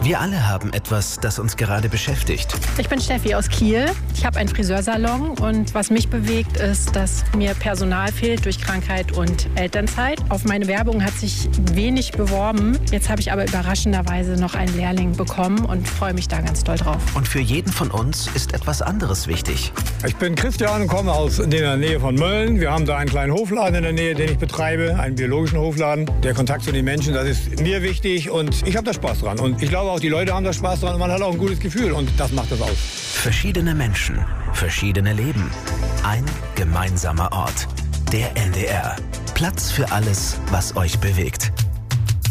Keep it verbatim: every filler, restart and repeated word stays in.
Wir alle haben etwas, das uns gerade beschäftigt. Ich bin Steffi aus Kiel. Ich habe einen Friseursalon und was mich bewegt, ist, dass mir Personal fehlt durch Krankheit und Elternzeit. Auf meine Werbung hat sich wenig beworben. Jetzt habe ich aber überraschenderweise noch einen Lehrling bekommen und freue mich da ganz doll drauf. Und für jeden von uns ist etwas anderes wichtig. Ich bin Christian und komme aus der Nähe von Mölln. Wir haben da einen kleinen Hofladen in der Nähe, den ich betreibe, einen biologischen Hofladen. Der Kontakt zu den Menschen, das ist mir wichtig und ich habe da Spaß dran. Und ich glaube auch, die Leute haben da Spaß dran und man hat auch ein gutes Gefühl und das macht das aus. Verschiedene Menschen, verschiedene Leben. Ein gemeinsamer Ort. Der N D R. Platz für alles, was euch bewegt.